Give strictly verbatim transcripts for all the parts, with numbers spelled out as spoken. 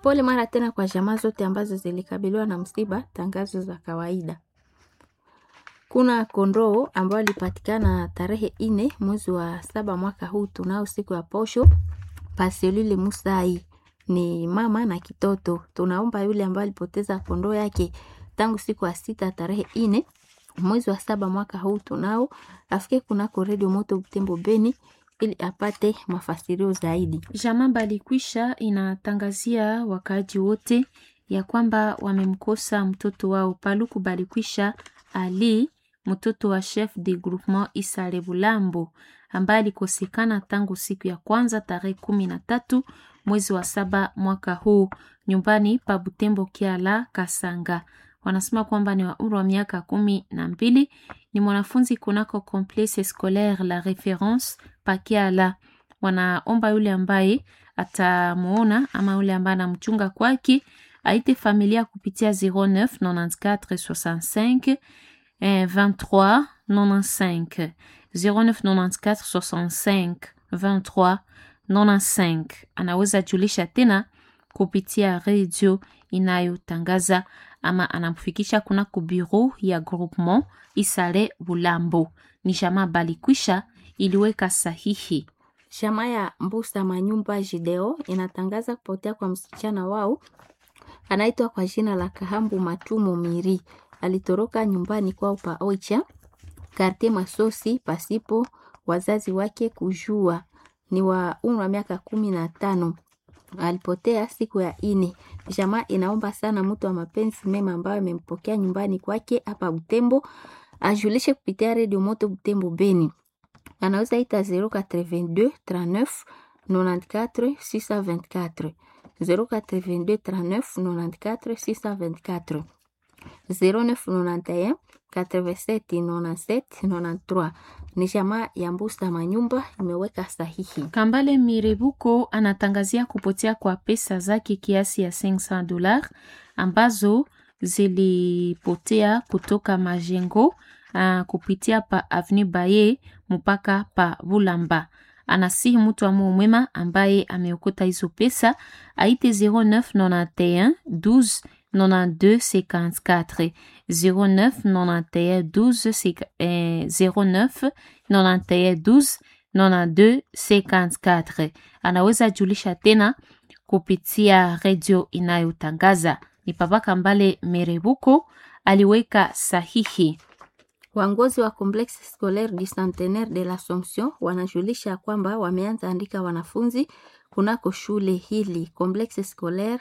Pole mara tena kwa jamaa zote ambazo zilikabiliwa na msiba. Tangazo za kawaida. Kuna kondoo ambao alipatikana tarehe ine mwezi wa saba mwaka huu tunao siku ya posho Paselule Musai, ni mama na kitoto. Tunaomba yule ambaye alipoteza kondoo yake tangu siku ya sita tarehe ine mwezi wa saba mwaka huu tunao afike kunako Radio Moto Butembo Beni ili apate mafasirio zaidi. Jamaa Balikwisha inatangazia wakaaji wote ya kwamba wamemkosa mtoto wao Paluku Balikwisha Ali, mtoto wa chef de groupement Isale Bulambo, ambaye alikosekana tangu siku ya kwanza tarehe kumi na tatu mwezi wa saba mwaka huu nyumbani pa Butembo Kiala Kasanga. Wanasema kwamba ni wa umri wa miaka kumi na mbili, ni mwanafunzi kunako complexe scolaire La Reference pa Kiala. Wanaomba yule ambaye atamuona ama yule ambaye anamchunga kwake aite familia kupitia zero neuf quatre-vingt-quatre soixante-cinq vingt-trois quatre-vingt-quinze zero neuf quatre-vingt-quatre soixante-cinq vingt-trois quatre-vingt-quinze. Anaweza julisha tena kupitia radio inayotangaza ama anamfikisha kuna kubiru ya groupement Isale Bulambo. Ni jamaa Balikwisha iliweka sahihi. Jamaa ya Mbusa Manyumba Jideo inatangaza kupotea kwa msichana wao anaitwa kwa jina la Kahambu Matumo Miri. Alitoroka nyumbani kwao pa Oicha Quartier Masosi pasipo wazazi wake kujua. Ni wa umri wa miaka kumi na tano. Alipotea siku ya ine. Jamaa inaomba sana mtu wa mapenzi mema ambaye amempokea nyumbani kwake hapa Butembo ajulishe kupitia Radio Moto Butembo Beni. Anaweza ita zero quatre-vingt-deux trente-neuf quatre-vingt-quatre six cent vingt-quatre zero quatre-vingt-deux trente-neuf quatre-vingt-quatre six cent vingt-quatre zero neuf quatre-vingt-un quatre-vingt-sept quatre-vingt-sept quatre-vingt-trois. Ni jamaa ya Mbusa Manyumba imeweka sahihi. Kambale Mirebuko anatangazia kupotea kwa pesa zake kiasi ya cinq cents dollars ambazo zilipotea kutoka Majengo uh, kupitia pa Avenue Baye mpaka pa Bulamba. Anasihi mtu wa mwema ambaye ameokota hizo pesa aite zero neuf quatre-vingt-un douze quatre-vingt-deux cinquante-quatre zero neuf quatre-vingt-un douze zero neuf quatre-vingt-un douze quatre-vingt-deux cinquante-quatre. Anaweza julisha tena kupitia radio inayotangaza. Ni Papa Kambale Merebuko aliweka sahihi. Wangozi wa Complexe Scolaire du Centenaire de l'Assomption wanajulisha kwamba wameanza andika wanafunzi kunako shule hili Complexe Scolaire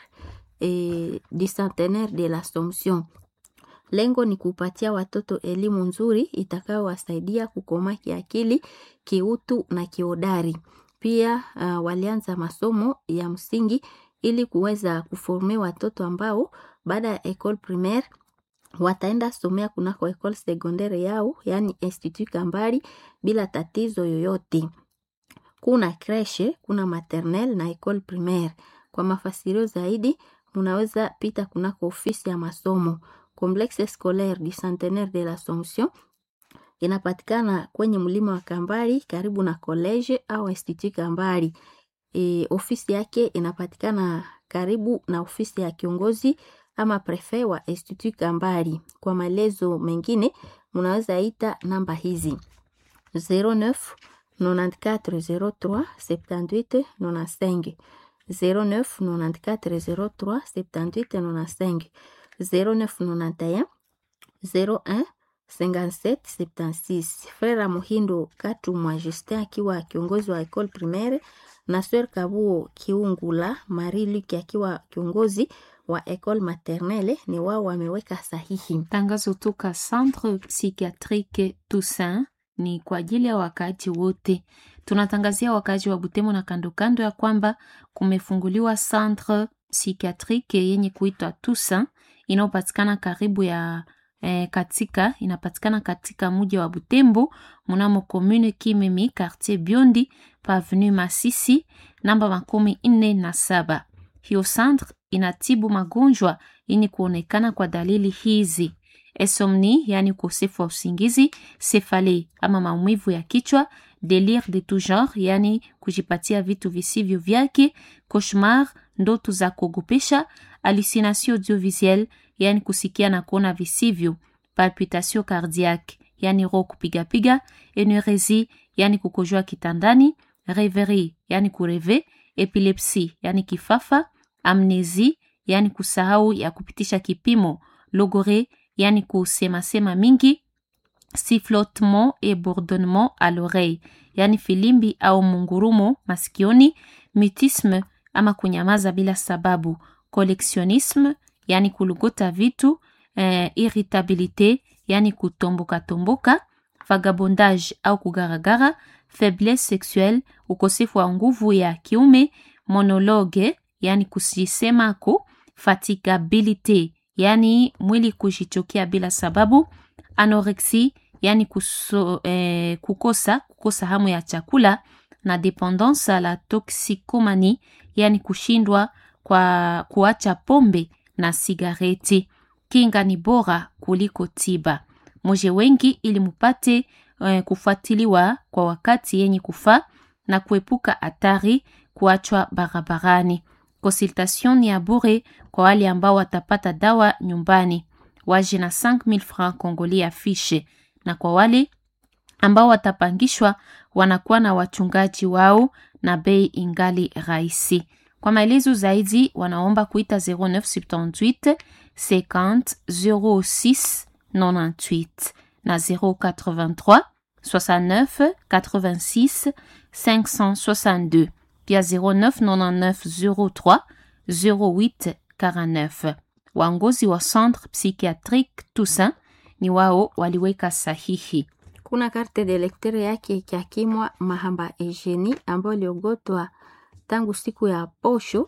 eh, du Centenaire de l'Assomption. Lengo ni kupatia watoto elimu nzuri itakayowasaidia kukoma kiakili, kiutu na kiodari. Pia uh, walianza masomo ya msingi ili kuweza kuforme watoto ambao baada ya école primaire wataenda somea kunako école secondaire yao, yani Institut Kambari bila tatizo yoyote. Kuna creche, kuna maternelle na école primaire. Kwa mafasirio zaidi munaweza pita kunako ofisi ya masomo. Complexe Scolaire du Centenaire de l'Assomption inapatikana kwenye mlima wa Kambari karibu na college au Institut Kambari. E, ofisi yake inapatikana karibu na ofisi ya kiongozi ama prefet wa Institut Kambari. Kwa maelezo mengine munaweza ita namba hizi zero neuf quatre-vingt-quatre zero trois soixante-dix-huit ninety-five zero neuf quatre-vingt-quatre zero trois soixante-dix-huit ninety-five zero neuf quatre-vingt-un zero un cinquante-sept soixante-six. Frère Muhindo Katumwa Justin akiwa kiongozi wa école primaire na Sœur Kabuo Kiungula Marie Luc akiwa kiongozi wa école maternelle ni wao wameweka sahihi. Tangazo toka Centre Psychiatrique Toussaint ni kwa ajili ya wakaaji wote. Tunatangazia wakaaji wa Butembo na kando kando ya kwamba kumefunguliwa Centre Psychiatrique yenye kuitwa Toussaint inayopatikana karibu ya eh, katika inapatikana katika mji wa Butembo mnamo commune Kimemi quartier Biondi pa avenue Masisi namba makumi nne na saba. Hiyo centre inatibu magonjwa yenye kuonekana kwa dalili hizi: insomnie, yani ukosefu wa usingizi; céphalée ama maumivu ya kichwa; délire de tout genre, yani kujipatia vitu visivyo vyake; cauchemar, ndoto za kuogopesha, hallucination audiovisuelle, yani kusikia na kuona visivyo, palpitation cardiaque, yani roho kupigapiga, enuresie, yani kukojoa kitandani, rêverie, yani kureve, epilepsie, yani kifafa, amnésie, yani kusahau ya kupitisha kipimo, logorée, yani kusemasema mingi, sifflotement et bourdonnement à l'oreille, yani filimbi au mungurumo masikioni, mutisme ama kunyamaza bila sababu, collectionnisme, yani kulugota vitu, eh, irritabilité, yani kutomboka tomboka, vagabondage au kugaragara, faiblesse sexuelle, ukosefu wa nguvu ya kiume, monologue, yani kusisemako, fatigabilité, yani mwili kujichokia bila sababu, anorexie, yani kuso, eh, kukosa kukosa hamu ya chakula, na dependance à la toxicomanie, yani kushindwa kwa kuacha pombe na sigareti. Kinga ni bora kuliko tiba. Muje wengi ili mupate eh, kufuatiliwa kwa wakati yenye kufaa na kuepuka hatari kuachwa barabarani. Consultation ni ya bure kwa wale ambao watapata dawa nyumbani. Waje na cinq mille francs congolais afishe, na kwa wale ambao watapangishwa wanakuwa na wachungaji wao na bei ingali rahisi. Kwa maelezo zaidi wanaomba kuita zero neuf sept huit cinquante zero six quatre-vingt-huit na zero quatre-vingt-trois soixante-neuf quatre-vingt-six cinq cent soixante-deux, pia zero neuf neuf zero trois zero huit quarante-neuf. Waongozi wa Centre Psychiatrique Toussaint ni wao waliweka sahihi. Kuna karte de lecteur yake Kyakimwa Mahamba Eugenie ambayo iliogotwa tangu siku ya posho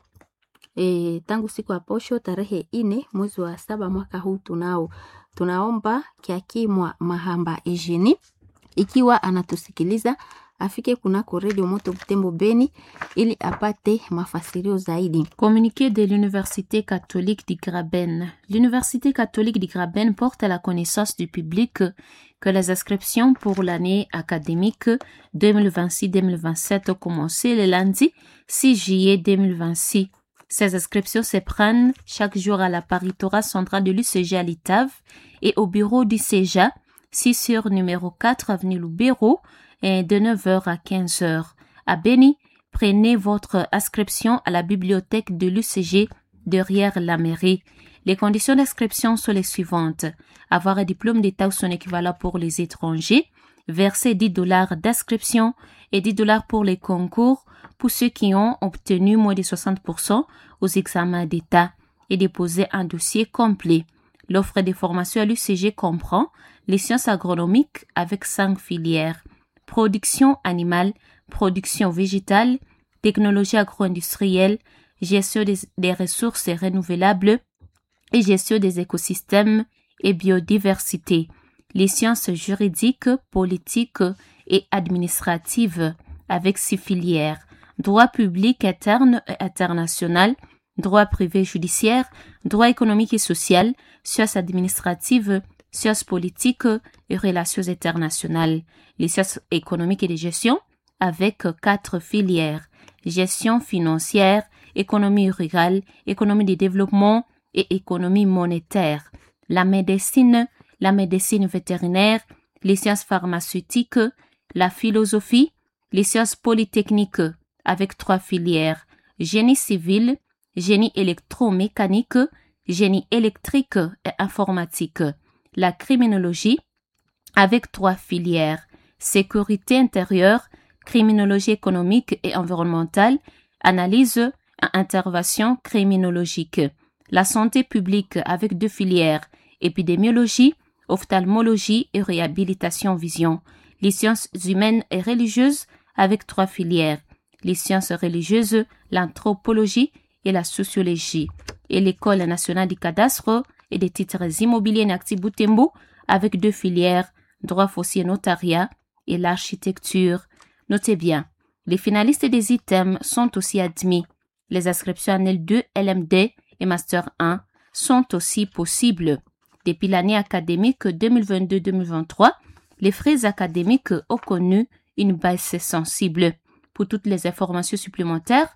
e, tangu siku ya posho tarehe ine mwezi wa saba mwaka huu. Tunao tunaomba Kyakimwa Mahamba Eugenie ikiwa anatusikiliza afike kunako Radio Moto Butembo Beni ili apate mafasirio zaidi. Communiqué de l'Université catholique du Graben. L'Université catholique du Graben porte à la connaissance du public que les inscriptions pour l'année académique deux mille vingt-six deux mille vingt-sept ont commencé le lundi six juillet deux mille vingt-six. Ces inscriptions se prennent chaque jour à la paritora centrale de l'U C G à Litave et au bureau du C E J A, six sur numéro quatre avenue Lubero, de neuf heures à quinze heures. À Beni, prenez votre inscription à la bibliothèque de l'U C G derrière la mairie. Les conditions d'inscription sont les suivantes. Avoir un diplôme d'état ou son équivalent pour les étrangers, verser dix dollars d'inscription et dix dollars pour les concours pour ceux qui ont obtenu moins de soixante pour cent aux examens d'état et déposer un dossier complet. L'offre de formation à l'U C G comprend les sciences agronomiques avec cinq filières: production animale, production végétale, technologie agro-industrielle, gestion des, des ressources renouvelables et gestion des écosystèmes et biodiversité. Les sciences juridiques, politiques et administratives avec six filières: droit public interne et international, droit privé judiciaire, droit économique et social, sciences administratives, sciences politiques et relations internationales. Les sciences économiques et de gestion avec quatre filières: gestion financière, économie rurale, économie de développement et économie monétaire. La médecine, la médecine vétérinaire, les sciences pharmaceutiques, la philosophie, les sciences polytechniques avec trois filières: génie civil, génie électromécanique, génie électrique et informatique. La criminologie avec trois filières: sécurité intérieure, criminologie économique et environnementale, analyse et intervention criminologique. La santé publique avec deux filières: épidémiologie, ophtalmologie et réhabilitation vision. Les sciences humaines et religieuses avec trois filières: les sciences religieuses, l'anthropologie et la sociologie. Et l'École nationale du cadastre et des titres immobiliers Nakti Butembo avec deux filières: droit foncier notariat et l'architecture. Notez bien, les finalistes des items sont aussi admis. Les inscriptions en L deux, L M D et Master un sont aussi possibles. Depuis l'année académique deux mille vingt-deux deux mille vingt-trois, les frais académiques ont connu une baisse sensible. Pour toutes les informations supplémentaires,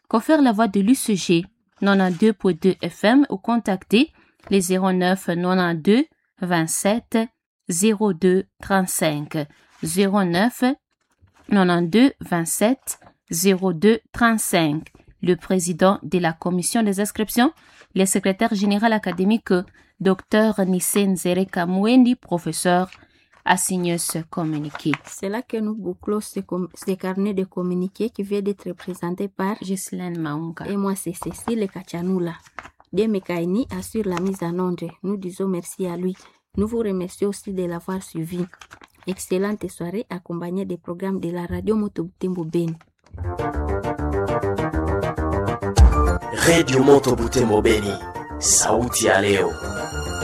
qu'offert la voix de l'U C G quatre-vingt-douze point deux F M ou contacter les zéro neuf quatre-vingt-douze vingt-sept zéro deux trente-cinq zéro neuf quatre-vingt-douze vingt-sept zéro deux trente-cinq. Le président de la commission des inscriptions, le secrétaire général académique Dr Nissen Zereka Mwendi, professeur, a signé ce communiqué. C'est là que nous bouclons ce, com- ce carnet de communiqué qui vient d'être présenté par Ghislaine Maunga. Et moi, c'est Cécile Kachanula. Demekaini assure la mise en onde. Nous disons merci à lui. Nous vous remercions aussi de l'avoir suivi. Excellente soirée accompagnée des programmes de la radio Moto Butembo Beni. Radio Moto Butembo Beni. Sauti ya leo.